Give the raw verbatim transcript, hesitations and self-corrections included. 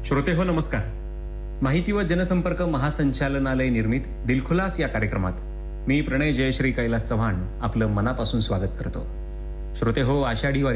श्रोते हो नमस्कार. माहिती व जनसंपर्क महासंचालनालय निर्मित दिलखुलास या कार्यक्रमात मी प्रणय जयश्री कैलास चव्हाण आपलं मनापासून स्वागत करतो. श्रोते हो, आषाढी वारी